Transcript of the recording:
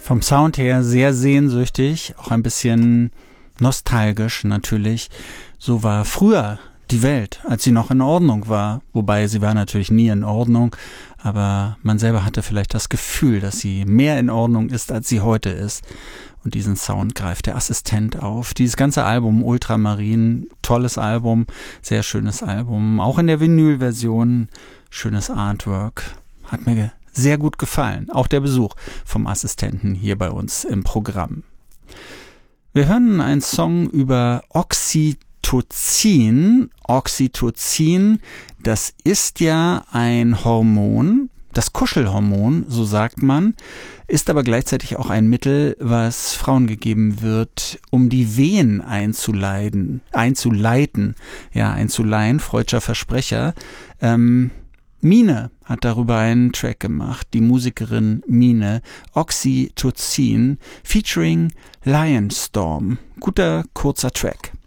Vom Sound her sehr sehnsüchtig, auch ein bisschen nostalgisch natürlich. So war früher die Welt, als sie noch in Ordnung war. Wobei sie war natürlich nie in Ordnung, aber man selber hatte vielleicht das Gefühl, dass sie mehr in Ordnung ist, als sie heute ist. Und diesen Sound greift der Assistent auf. Dieses ganze Album Ultramarin, tolles Album, sehr schönes Album. Auch in der Vinyl-Version, schönes Artwork. Hat mir sehr gut gefallen. Auch der Besuch vom Assistenten hier bei uns im Programm. Wir hören einen Song über Oxytocin. Oxytocin, das ist ja ein Hormon, das Kuschelhormon, so sagt man, ist aber gleichzeitig auch ein Mittel, was Frauen gegeben wird, um die Wehen einzuleiten, freudscher Versprecher. Mine hat darüber einen Track gemacht, die Musikerin Mine, Oxytocin, featuring Lionstorm. Guter, kurzer Track.